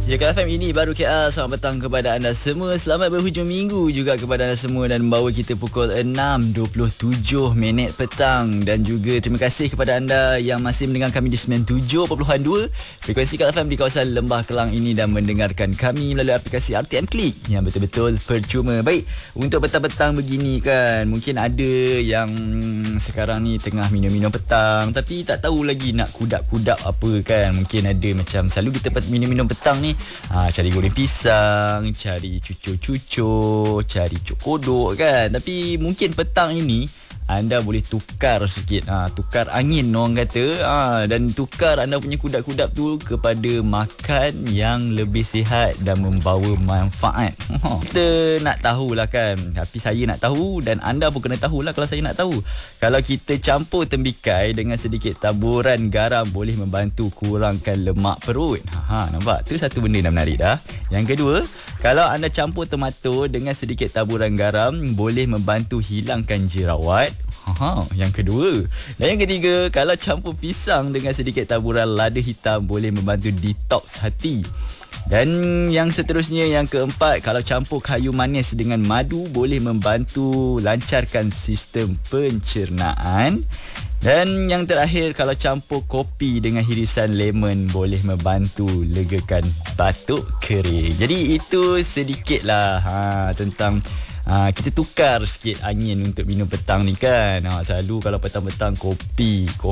Ya, Kat FM ini baru KL. Selamat petang kepada anda semua. Selamat berhujung minggu juga kepada anda semua. Dan membawa kita pukul 6.27 petang. Dan juga terima kasih kepada anda yang masih mendengar kami di 97.2 frekuensi Kat FM di kawasan Lembah Kelang ini. Dan mendengarkan kami melalui aplikasi RTM Klik yang betul-betul percuma. Baik, untuk petang-petang begini kan, mungkin ada yang sekarang ni tengah minum-minum petang tapi tak tahu lagi nak kudap-kudap apa kan. Mungkin ada macam selalu kita minum-minum petang ni, cari goreng pisang, cari cucur-cucur, cari cuk kodok kan. Tapi mungkin petang ini anda boleh tukar sikit, tukar angin orang kata, dan tukar anda punya kudap-kudap tu kepada makan yang lebih sihat dan membawa manfaat. Kita nak tahulah kan, tapi saya nak tahu dan anda pun kena tahulah kalau saya nak tahu. Kalau kita campur tembikai dengan sedikit taburan garam boleh membantu kurangkan lemak perut. Nampak? Tu satu benda yang menarik dah. Yang kedua, kalau anda campur tomato dengan sedikit taburan garam boleh membantu hilangkan jerawat. Yang kedua. Dan yang ketiga, kalau campur pisang dengan sedikit taburan lada hitam boleh membantu detox hati. Dan yang seterusnya, yang keempat, kalau campur kayu manis dengan madu boleh membantu lancarkan sistem pencernaan. Dan yang terakhir, kalau campur kopi dengan hirisan lemon boleh membantu legakan batuk kering. Jadi itu sedikitlah tentang kita tukar sikit angin untuk minum petang ni kan. Selalu kalau petang-petang kopi